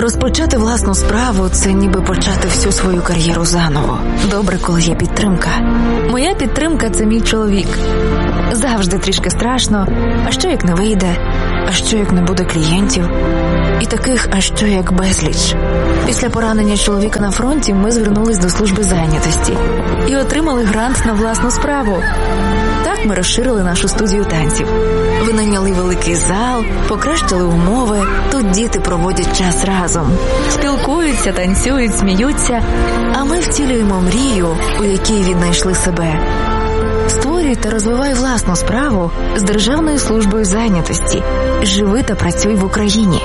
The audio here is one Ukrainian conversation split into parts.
Розпочати власну справу – це ніби почати всю свою кар'єру заново. Добре, коли є підтримка. Моя підтримка – це мій чоловік. Завжди трішки страшно. А що як не вийде? А що як не буде клієнтів? І таких «а що як» безліч. Після поранення чоловіка на фронті ми звернулись до служби зайнятості і отримали грант на власну справу. Так ми розширили нашу студію танців. Винайняли великий зал, покращили умови. Тут діти проводять час разом. Спілкуються, танцюють, сміються. А ми втілюємо мрію, у якій віднайшли себе. Створюй та розвивай власну справу з Державною службою зайнятості. Живи та працюй в Україні.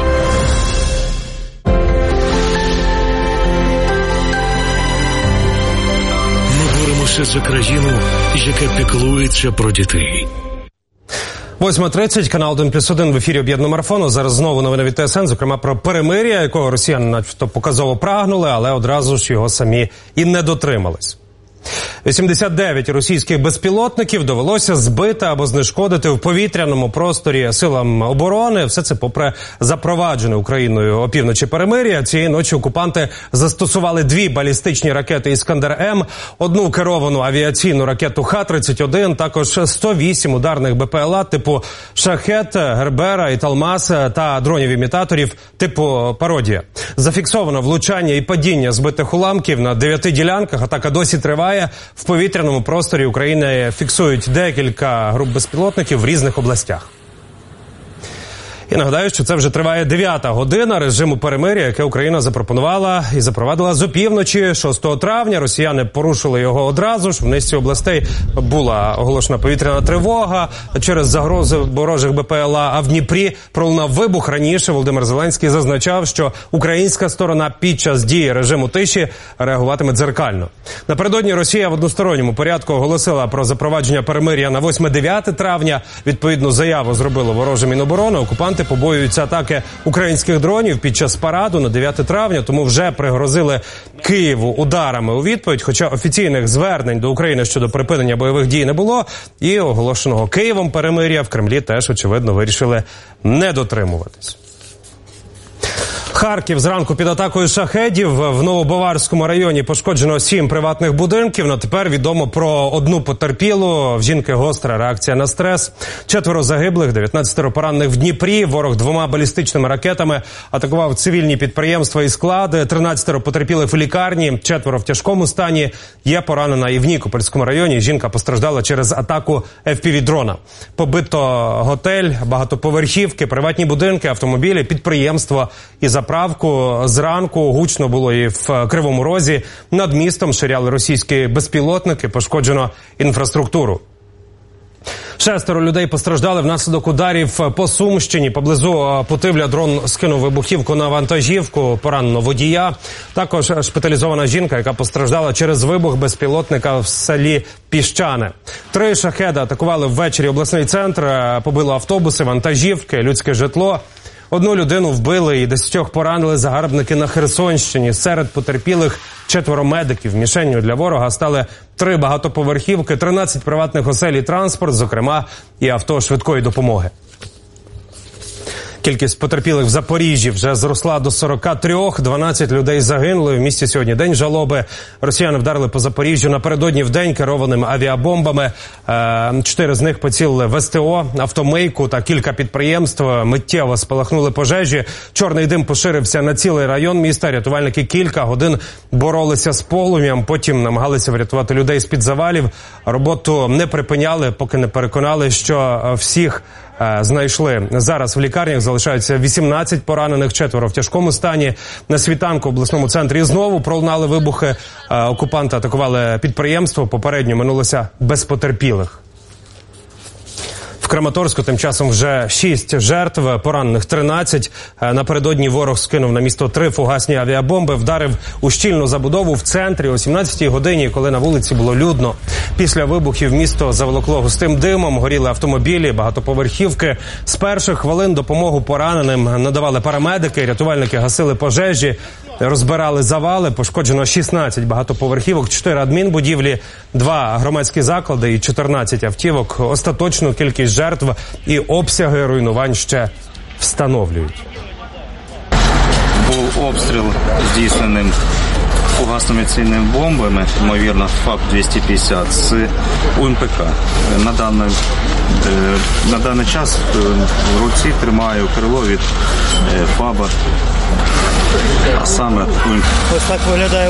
Ми боремося за країну, яка піклується про дітей. 8:30, канал 1+1 в ефірі об'єднаного марафону. Зараз знову новини від ТСН, зокрема про перемир'я, якого росіяни начебто показово прагнули, але одразу ж його самі і не дотримались. 89 російських безпілотників довелося збити або знешкодити в повітряному просторі силам оборони. Все це попри запроваджене Україною опівночі перемир'я. Цієї ночі окупанти застосували 2 балістичні ракети «Іскандер-М», 1 керовану авіаційну ракету Х-31, також 108 ударних БПЛА типу «Шахет», «Гербера» і «Талмас» та дронів-імітаторів типу «Пародія». Зафіксовано влучання і падіння збитих уламків на 9 ділянках. Атака досі триває. В повітряному просторі України фіксують декілька груп безпілотників в різних областях. І нагадаю, що це вже триває 9-та година режиму перемир'я, яке Україна запропонувала і запровадила з опівночі 6 травня. Росіяни порушили його одразу ж. В низці областей була оголошена повітряна тривога через загрози ворожих БПЛА, а в Дніпрі пролунав вибух. Раніше Володимир Зеленський зазначав, що українська сторона під час дії режиму тиші реагуватиме дзеркально. Напередодні Росія в односторонньому порядку оголосила про запровадження перемир'я на 8-9 травня. Відповідну заяву зробило вороже Міноборони. Окупанти побоюються атаки українських дронів під час параду на 9 травня, тому вже пригрозили Києву ударами у відповідь, хоча офіційних звернень до України щодо припинення бойових дій не було, і оголошеного Києвом перемир'я в Кремлі теж, очевидно, вирішили не дотримуватись. Харків зранку під атакою шахедів. В Новобаварському районі пошкоджено 7 приватних будинків. На тепер відомо про 1 потерпілу. В жінки гостра реакція на стрес. 4 загиблих, 19 поранених в Дніпрі. Ворог 2 балістичними ракетами атакував цивільні підприємства і склади. 13 потерпілих в лікарні, 4 в тяжкому стані. Є поранена і в Нікопольському районі. Жінка постраждала через атаку FPV-дрона. Побито готель, багатоповерхівки, приватні будинки, автомобілі, підприємства і заправку. Зранку гучно було і в Кривому Розі. Над містом ширяли російські безпілотники, пошкоджено інфраструктуру. 6 людей постраждали внаслідок ударів по Сумщині. Поблизу Путивля дрон скинув вибухівку на вантажівку, поранено водія. Також шпиталізована жінка, яка постраждала через вибух безпілотника в селі Піщане. 3 шахеди атакували ввечері обласний центр, побили автобуси, вантажівки, людське житло. 1 людину вбили і 10 поранили загарбники на Херсонщині. Серед потерпілих 4 медиків. Мішенню для ворога стали 3 багатоповерхівки, 13 приватних осель і транспорт, зокрема і авто швидкої допомоги. Кількість потерпілих в Запоріжжі вже зросла до 43, 12 людей загинули. В місті сьогодні день жалоби. Росіяни вдарили по Запоріжжю напередодні вдень керованими авіабомбами. 4 з них поцілили в СТО, автомийку та кілька підприємств. Миттєво спалахнули пожежі. Чорний дим поширився на цілий район міста. Рятувальники кілька годин боролися з полум'ям, потім намагалися врятувати людей з-під завалів. Роботу не припиняли, поки не переконали, що всіх знайшли. Зараз в лікарнях залишаються 18 поранених, 4 в тяжкому стані. На світанку в обласному центрі знову пролунали вибухи. Окупанти атакували підприємство. Попередньо минулося без потерпілих. В Краматорську тим часом вже 6 жертв, поранених 13. Напередодні ворог скинув на місто 3 фугасні авіабомби, вдарив у щільну забудову в центрі о 17-й годині, коли на вулиці було людно. Після вибухів місто заволокло густим димом, горіли автомобілі, багатоповерхівки. З перших хвилин допомогу пораненим надавали парамедики, рятувальники гасили пожежі, розбирали завали. Пошкоджено 16 багатоповерхівок, 4 адмінбудівлі, 2 громадські заклади і 14 автівок. Остаточну кількість жертв і обсяги руйнувань ще встановлюють. Був обстріл здійсненим фугасними цільними бомбами, ймовірно, ФАБ-250 з УМПК. На даний час в руці тримаю крило від ФАБа, а саме УМПК. Ось так виглядає